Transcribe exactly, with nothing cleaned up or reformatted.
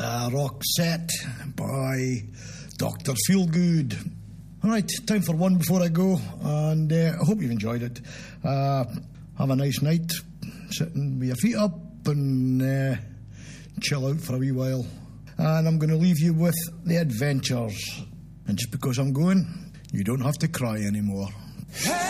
uh, Roxette by Doctor Feelgood. All right, time for one before I go, and uh, I hope you've enjoyed it. Uh, have a nice night, sitting with your feet up and uh, chill out for a wee while. And I'm going to leave you with The Adventures. And just because I'm going, you don't have to cry anymore. Hey!